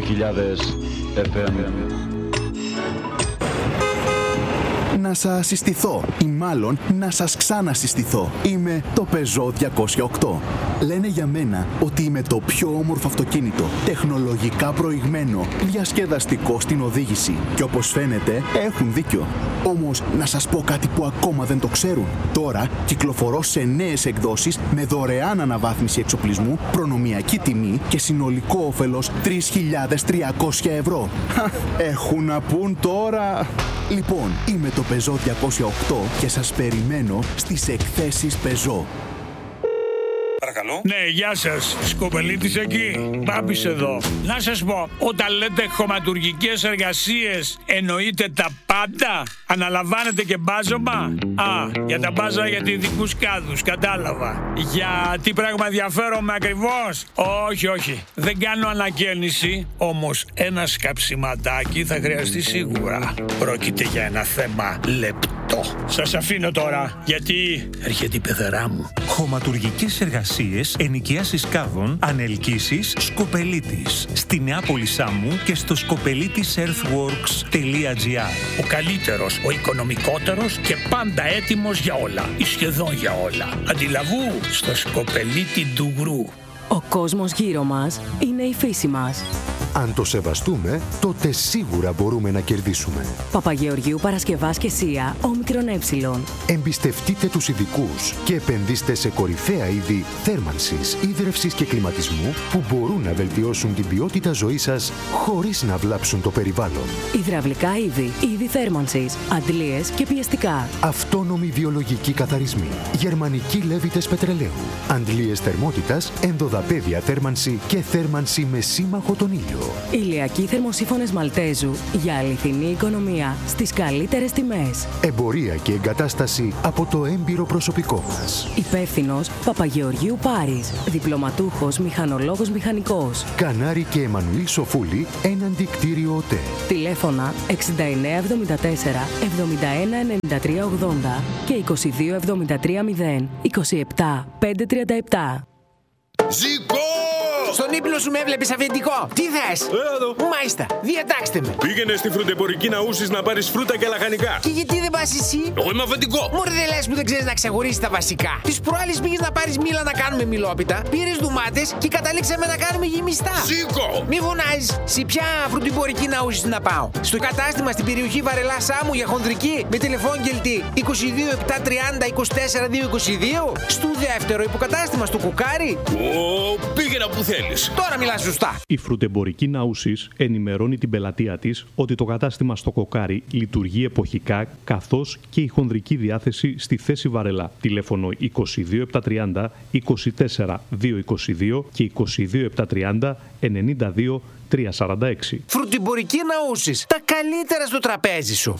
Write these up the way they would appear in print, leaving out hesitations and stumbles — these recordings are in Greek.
FM. Να σας συστηθώ ή μάλλον να σας ξανασυστηθώ. Είμαι το Peugeot 208. Λένε για μένα ότι είμαι το πιο όμορφο αυτοκίνητο, τεχνολογικά προηγμένο, διασκεδαστικό στην οδήγηση. Και όπως φαίνεται έχουν δίκιο. Όμως να σας πω κάτι που ακόμα δεν το ξέρουν. Τώρα κυκλοφορώ σε νέες εκδόσεις με δωρεάν αναβάθμιση εξοπλισμού, προνομιακή τιμή και συνολικό όφελος 3.300 ευρώ. Έχουν να πούν τώρα. Λοιπόν, είμαι το Peugeot 208 και σας περιμένω στις εκθέσεις Peugeot. Παρακαλώ. Ναι, γεια σας. Σκοπελίτης εκεί. Μπάμπης εδώ. Να σας πω, όταν λέτε χωματουργικές εργασίες, εννοείτε τα πάντα? Αναλαμβάνετε και μπάζωμα? Για τα μπάζα για ειδικούς κάδους, κατάλαβα. Για τι πράγμα ενδιαφέρομαι ακριβώς? Όχι. Δεν κάνω ανακαίνιση, όμως ένα σκαψιματάκι θα χρειαστεί σίγουρα. Πρόκειται για ένα θέμα λεπτό. Σας αφήνω τώρα, γιατί έρχεται η πεθερά μου. Χωματουργικές εργασίες, ενοικίασης κάδων, ανελκύσεις, Σκοπελίτης. Στη Νεάπολη Σάμου και στο skopelitisEarthworks.gr. Ο καλύτερος, ο οικονομικότερος και πάντα έτοιμος για όλα. Ή σχεδόν για όλα. Αντιλαβού στο Σκοπελίτη Ντουγρού. Ο κόσμος γύρω μας είναι η φύση μας. Αν το σεβαστούμε, τότε σίγουρα μπορούμε να κερδίσουμε. Παπαγεωργίου Παρασκευάς και Σία, όμικρον ε. Εμπιστευτείτε τους ειδικούς και επενδύστε σε κορυφαία είδη θέρμανσης, ίδρευσης και κλιματισμού που μπορούν να βελτιώσουν την ποιότητα ζωής σας χωρίς να βλάψουν το περιβάλλον. Υδραυλικά είδη θέρμανσης, αντλίες και πιεστικά. Αυτόνομοι βιολογικοί καθαρισμοί, γερμανικοί λέβητες πετρελαίου, αντλίες θερμότητας, ενδοδαπέδια θέρμανση και θέρμανση με σύμμαχο τον ήλιο. Ηλιακοί θερμοσύφωνες Μαλτέζου για αληθινή οικονομία στις καλύτερες τιμές. Εμπορία και εγκατάσταση από το έμπειρο προσωπικό μας. Υπεύθυνος Παπαγεωργίου Πάρης. Διπλωματούχος μηχανολόγος μηχανικός. Κανάρη και Εμμανουήλ Σοφούλη, έναντι κτίριο ΟΤΕ. Τηλέφωνα 6974 719380 και 2273 0 27 537. Ζήκω! Στον ύπνο σου με έβλεπες αφεντικό. Τι θες? Εδώ. Μάλιστα, διατάξτε με. Πήγαινε στη φρουτεμπορική να ούσεις να πάρεις φρούτα και λαχανικά. Και γιατί δεν πας εσύ? Εγώ είμαι αφεντικό. Μωρέ, δεν λες που δεν ξέρεις να ξεχωρίσεις τα βασικά. Τις προάλλες πήγες να πάρεις μήλα να κάνουμε μιλόπιτα, πήρες ντομάτες και καταλήξαμε να κάνουμε γεμιστά. Ζήκω! Μη φωνάζεις. Σε ποια φρουτεμπορική να ούσεις να πάω? Στο κατάστημα στην περιοχή Βαρελά Σάμου για χονδρική με τηλεφώνγελτη 22 730 24 222. Στο δεύτερο υποκατάστημα στο Κουκάρι. Πήγαινα που θέλεις. Τώρα μιλάς σωστά. Η φρουτεμπορική Ναούσης ενημερώνει την πελατεία της ότι το κατάστημα στο Κοκάρι λειτουργεί εποχικά, καθώς και η χονδρική διάθεση στη θέση Βαρελά. Τηλέφωνο 22 730 24 222 και 22 730 92 346. Φρουτεμπορική Ναούσης. Τα καλύτερα στο τραπέζι σου.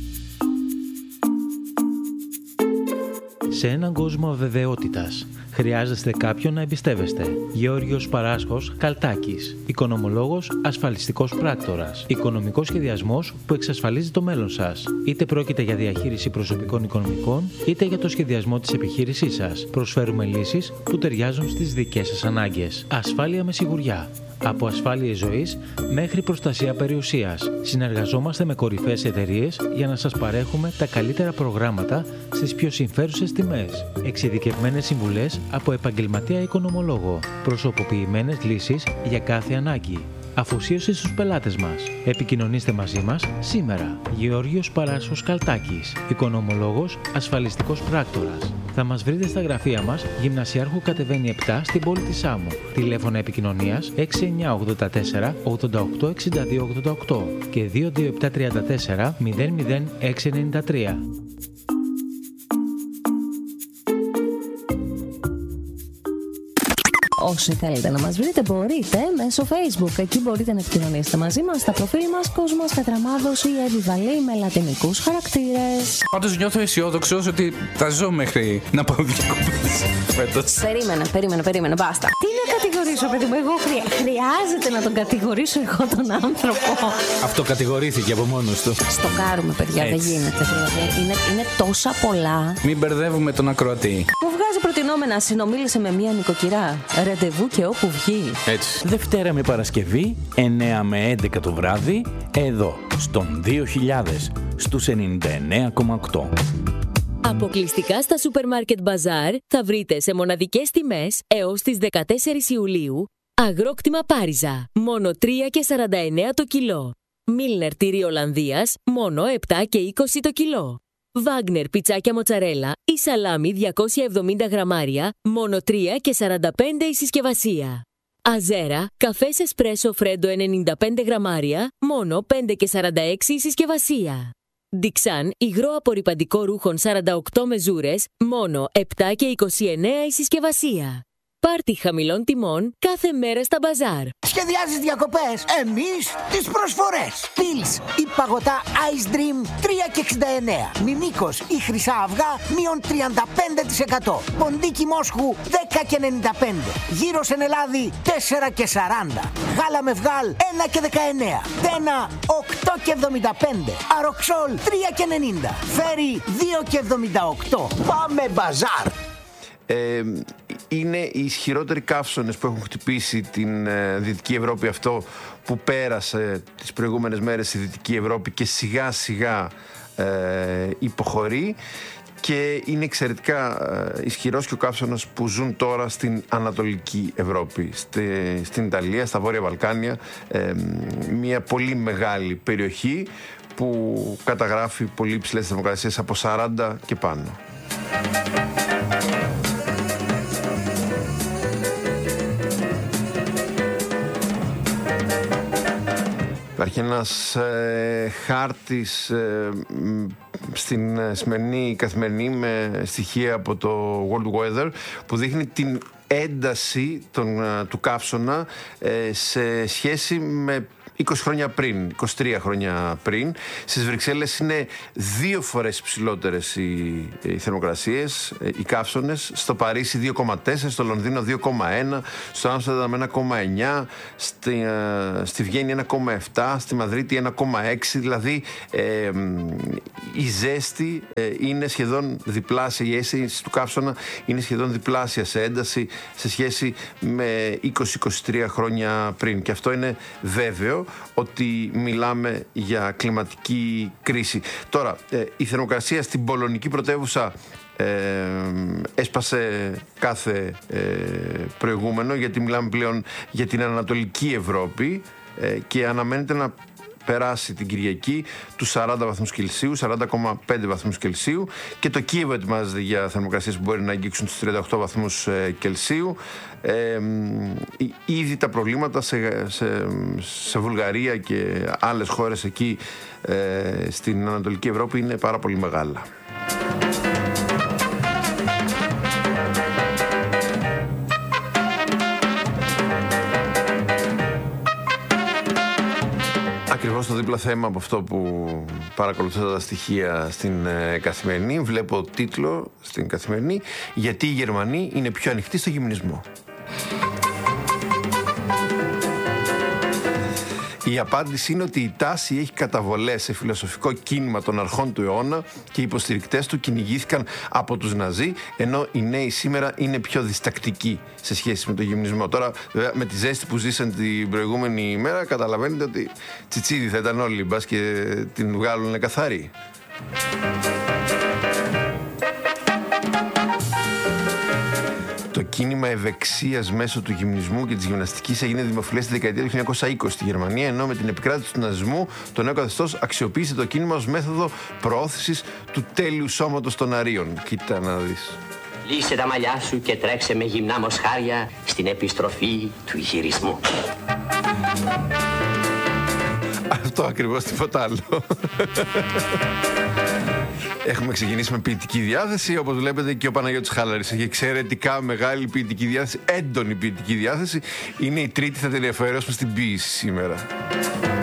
Σε έναν κόσμο αβεβαιότητας, χρειάζεστε κάποιον να εμπιστεύεστε. Γεώργιος Παράσχος Καλτάκης. Οικονομολόγος, ασφαλιστικός πράκτορας. Οικονομικός σχεδιασμός που εξασφαλίζει το μέλλον σας. Είτε πρόκειται για διαχείριση προσωπικών οικονομικών, είτε για το σχεδιασμό της επιχείρησής σας. Προσφέρουμε λύσεις που ταιριάζουν στις δικές σας ανάγκες. Ασφάλεια με σιγουριά. Από ασφάλειες ζωής μέχρι προστασία περιουσίας. Συνεργαζόμαστε με κορυφαίες εταιρείες για να σας παρέχουμε τα καλύτερα προγράμματα στις πιο συμφέρουσες τιμές. Εξειδικευμένες συμβουλές από επαγγελματία οικονομολόγο. Προσωποποιημένες λύσεις για κάθε ανάγκη. Αφοσίωση στους πελάτες μας. Επικοινωνήστε μαζί μας σήμερα. Γεώργιος Παράσχος Καλτάκης. Οικονομολόγος, ασφαλιστικός πράκτορας. Θα μας βρείτε στα γραφεία μας, Γυμνασιάρχου κατεβαίνει 7 στην πόλη της Σάμου. Τηλέφωνα επικοινωνίας 6984 88 62 88 και 22734 00693. Όσοι θέλετε να μας βρείτε μπορείτε μέσω Facebook. Εκεί μπορείτε να επικοινωνήσετε μαζί μας στα προφίλ μας Κόσμος Κατραμάδος ή Εύη Βαλή με λατινικούς χαρακτήρες. Πάντως νιώθω αισιόδοξος ότι θα ζω μέχρι να πάω διακοπές φέτος. Περίμενε, μπάστα. Τι να κατηγορήσω, παιδί μου, εγώ χρειάζεται να τον κατηγορήσω εγώ τον άνθρωπο? Αυτό κατηγορήθηκε από μόνος του. Στοκάρουμε, παιδιά, δεν γίνεται. Είναι τόσα πολλά. Μην μπερδεύουμε τον ακροατή. Μου βγάζει προτινόμενα συνομίλησε με μία νοικοκυρά. Ραντεβού και όπου βγει. Έτσι. Δευτέρα με Παρασκευή, 9 με 11 το βράδυ, εδώ, στον 2000, στους 99,8. Αποκλειστικά στα Supermarket Bazaar θα βρείτε σε μοναδικές τιμές έως τις 14 Ιουλίου αγρόκτημα Πάριζα, μόνο 3,49 το κιλό. Μίλνερ τυρί Ολλανδίας, μόνο 7,20 το κιλό. Βάγνερ πιτσάκια μοτσαρέλα ή σαλάμι 270 γραμμάρια, μόνο 3,45 η συσκευασία. Αζέρα, καφές εσπρέσο φρέντο 95 γραμμάρια, μόνο 5,46 η συσκευασία. Ντιξάν, υγρό απορρυπαντικό ρούχων 48 μεζούρες, μόνο 7,29 η συσκευασία. Πάρτι χαμηλών τιμών κάθε μέρα στα μπαζάρ. Σχεδιάζεις διακοπές? Εμείς τις προσφορές. Πιλς ή παγωτά Ice Dream 3,69. Μιμίκος ή χρυσά αυγά μείον 35%. Ποντίκι Μόσχου 10,95. Γύρος εν Ελλάδη 4,40. Γάλα με βγάλ 1,19. Τένα 8,75. Αροξόλ 3,90. Φέρι 2,78. Πάμε μπαζάρ. Είναι οι ισχυρότεροι καύσωνες που έχουν χτυπήσει την Δυτική Ευρώπη, αυτό που πέρασε τις προηγούμενες μέρες στη Δυτική Ευρώπη και σιγά σιγά υποχωρεί, και είναι εξαιρετικά ισχυρός και ο καύσωνας που ζουν τώρα στην Ανατολική Ευρώπη, στην Ιταλία, στα Βόρεια Βαλκάνια, μια πολύ μεγάλη περιοχή που καταγράφει πολύ ψηλές θερμοκρασίες από 40 και πάνω. Υπάρχει ένας χάρτης στην σημερινή καθημερινή με στοιχεία από το World Weather που δείχνει την ένταση του καύσωνα σε σχέση με 20 χρόνια πριν, 23 χρόνια πριν. Στις Βρυξέλλες είναι 2 φορές υψηλότερες οι θερμοκρασίες, οι καύσωνες. Στο Παρίσι 2,4, στο Λονδίνο 2,1, στο Άμστερνταμ 1,9, στη Βιέννη 1,7, στη Μαδρίτη 1,6. Δηλαδή η ζέστη είναι σχεδόν διπλάσια, η αίσθηση του καύσωνα είναι σχεδόν διπλάσια σε ένταση σε σχέση με 20-23 χρόνια πριν. Και αυτό είναι βέβαιο ότι μιλάμε για κλιματική κρίση. Τώρα, η θερμοκρασία στην πολωνική πρωτεύουσα έσπασε κάθε προηγούμενο, γιατί μιλάμε πλέον για την Ανατολική Ευρώπη και αναμένεται να περάσει την Κυριακή τους 40 βαθμούς Κελσίου, 40,5 βαθμούς Κελσίου, και το Κίεβο ετοιμάζεται για θερμοκρασίες που μπορεί να αγγίξουν τους 38 βαθμούς Κελσίου. Ήδη τα προβλήματα σε Βουλγαρία και άλλες χώρες εκεί στην Ανατολική Ευρώπη είναι πάρα πολύ μεγάλα. Ακριβώς το δίπλα θέμα από αυτό που παρακολουθώ τα στοιχεία στην Καθημερινή, βλέπω τίτλο στην Καθημερινή: γιατί οι Γερμανοί είναι πιο ανοιχτοί στο γυμνισμό. Η απάντηση είναι ότι η τάση έχει καταβολές σε φιλοσοφικό κίνημα των αρχών του αιώνα και οι υποστηρικτές του κυνηγήθηκαν από τους Ναζί, ενώ οι νέοι σήμερα είναι πιο διστακτικοί σε σχέση με το γυμνισμό. Τώρα, βέβαια, με τη ζέστη που ζήσαν την προηγούμενη ημέρα, καταλαβαίνετε ότι τσιτσίδι θα ήταν όλοι, μπας και την βγάλουν καθαρή. Το κίνημα ευεξίας μέσω του γυμνισμού και της γυμναστικής έγινε δημοφιλές στη δεκαετία του 1920 στη Γερμανία, ενώ με την επικράτηση του ναζισμού το νέο καθεστώς αξιοποίησε το κίνημα ως μέθοδο προώθησης του τέλειου σώματος των Αρίων. Κοίτα να δεις. Λύσε τα μαλλιά σου και τρέξε με γυμνά μοσχάρια στην επιστροφή του γυρισμού. Αυτό ακριβώς, τίποτα άλλο. Έχουμε ξεκινήσει με ποιητική διάθεση. Όπως βλέπετε, και ο Παναγιώτης Χάλαρης έχει εξαιρετικά μεγάλη ποιητική διάθεση, έντονη ποιητική διάθεση. Είναι η τρίτη, θα την αφιερώσουμε στην ποίηση σήμερα.